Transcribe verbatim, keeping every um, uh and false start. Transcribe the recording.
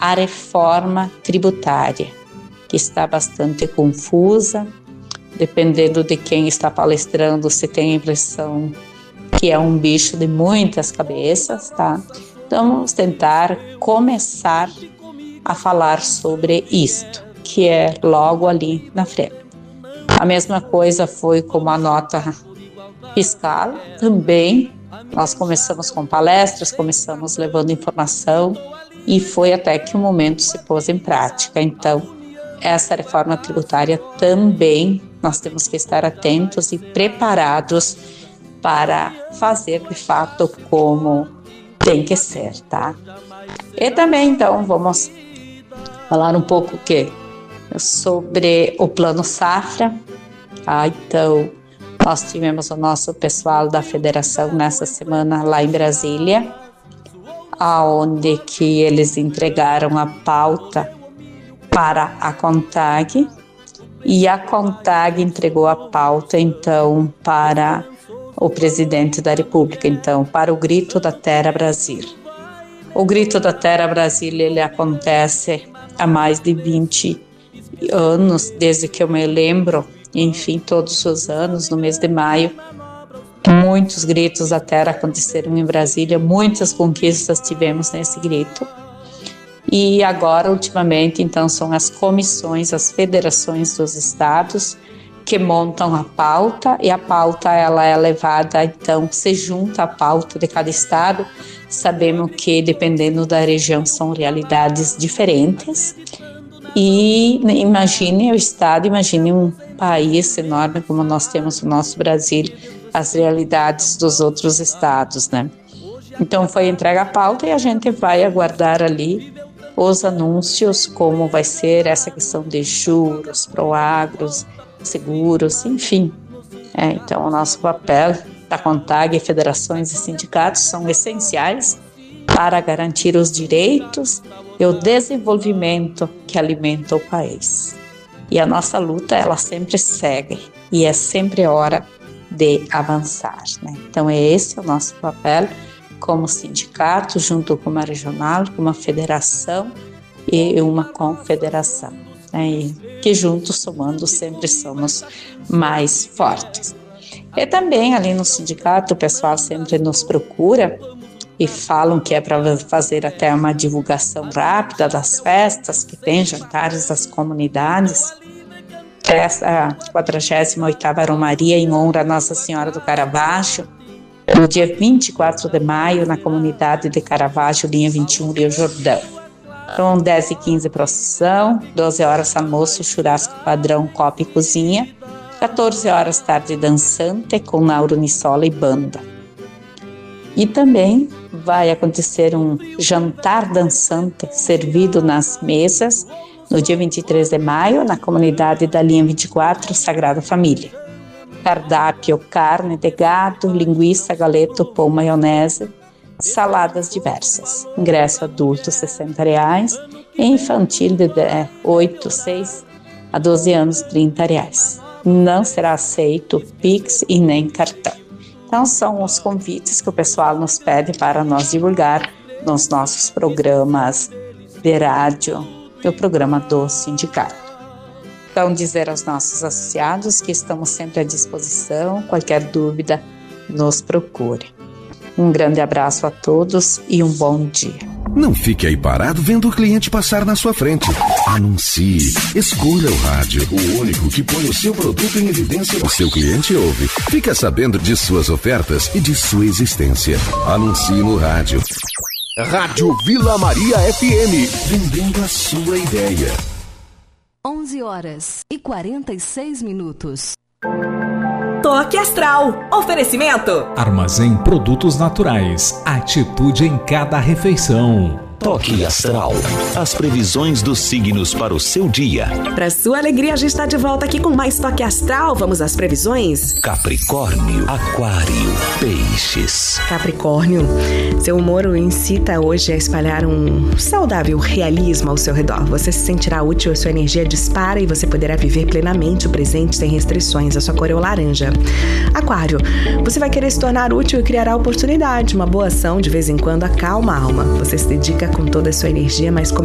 a reforma tributária, que está bastante confusa. Dependendo de quem está palestrando, se tem a impressão que é um bicho de muitas cabeças, tá? Então, vamos tentar começar a falar sobre isto, que é logo ali na frente. A mesma coisa foi com a nota fiscal, também nós começamos com palestras, começamos levando informação e foi até que o momento se pôs em prática. Então, essa reforma tributária também nós temos que estar atentos e preparados para fazer de fato como tem que ser, tá? E também, então, vamos falar um pouco que, sobre o Plano Safra. Ah, então, nós tivemos o nosso pessoal da federação nessa semana lá em Brasília, aonde que eles entregaram a pauta para a CONTAG, e a CONTAG entregou a pauta, então, para o presidente da República, então, para o Grito da Terra Brasil. O Grito da Terra Brasil, ele acontece há mais de vinte anos, desde que eu me lembro, enfim, todos os anos, no mês de maio, muitos gritos da terra aconteceram em Brasília, muitas conquistas tivemos nesse grito. E agora, ultimamente, então, são as comissões, as federações dos estados que montam a pauta, e a pauta ela é levada, então, se junta à pauta de cada estado. Sabemos que, dependendo da região, são realidades diferentes. E imagine o estado, imagine um país enorme como nós temos o nosso Brasil, as realidades dos outros estados, né? Então, foi entregue a pauta e a gente vai aguardar ali os anúncios, como vai ser essa questão de juros, proagros, seguros, enfim. É, então, o nosso papel da CONTAG, federações e sindicatos são essenciais para garantir os direitos e o desenvolvimento que alimenta o país. E a nossa luta, ela sempre segue e é sempre hora de avançar, né? Então, é esse o nosso papel como sindicato, junto com uma regional, com uma federação e uma confederação, né? E que juntos, somando, sempre somos mais fortes. E também ali no sindicato, o pessoal sempre nos procura e falam que é para fazer até uma divulgação rápida das festas, que tem jantares das comunidades. Essa quadragésima oitava Romaria em honra a Nossa Senhora do Caravaggio, no dia vinte e quatro de maio, na comunidade de Caravaggio, linha vinte e um, Rio Jordão. Então, dez e quinze procissão, doze horas almoço, churrasco padrão, copa e cozinha, quatorze horas tarde dançante com Nauro Nissola e banda. E também vai acontecer um jantar dançante servido nas mesas no dia vinte e três de maio, na comunidade da linha vinte e quatro, Sagrada Família. Cardápio: carne de gado, linguiça, galeto, pão, maionese, saladas diversas. Ingresso adulto sessenta reais e infantil de oito, seis a doze anos trinta reais. Não será aceito Pix e nem cartão. Então, são os convites que o pessoal nos pede para nós divulgar nos nossos programas de rádio e o programa do sindicato. Então, dizer aos nossos associados que estamos sempre à disposição, qualquer dúvida, nos procure. Um grande abraço a todos e um bom dia. Não fique aí parado vendo o cliente passar na sua frente. Anuncie. Escolha o rádio, o único que põe o seu produto em evidência. O seu cliente ouve. Fica sabendo de suas ofertas e de sua existência. Anuncie no rádio. Rádio Vila Maria F M. Vendendo a sua ideia. onze horas e quarenta e seis minutos. Toque Astral. Oferecimento: Armazém Produtos Naturais. Atitude em cada refeição. Toque Astral. As previsões dos signos para o seu dia. Para sua alegria, a gente está de volta aqui com mais Toque Astral. Vamos às previsões? Capricórnio, Aquário, Peixes. Capricórnio, seu humor o incita hoje a espalhar um saudável realismo ao seu redor. Você se sentirá útil, a sua energia dispara e você poderá viver plenamente o presente sem restrições. A sua cor é o laranja. Aquário, você vai querer se tornar útil e criará oportunidade. Uma boa ação de vez em quando acalma a alma. Você se dedica com toda a sua energia, mas